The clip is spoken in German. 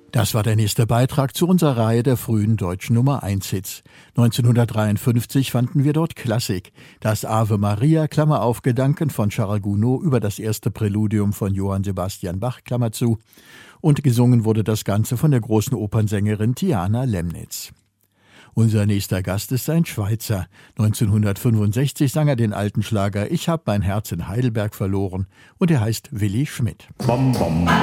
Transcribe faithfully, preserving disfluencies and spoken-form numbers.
Das war der nächste Beitrag zu unserer Reihe der frühen deutschen Nummer eins Hits. neunzehnhundertdreiundfünfzig fanden wir dort Klassik. Das Ave Maria, Klammer auf, Gedanken von Charles Gounod über das erste Präludium von Johann Sebastian Bach, Klammer zu. Und gesungen wurde das Ganze von der großen Opernsängerin Tiana Lemnitz. Unser nächster Gast ist ein Schweizer. neunzehnhundertfünfundsechzig sang er den alten Schlager Ich hab mein Herz in Heidelberg verloren und er heißt Willi Schmidt. Bom, bom.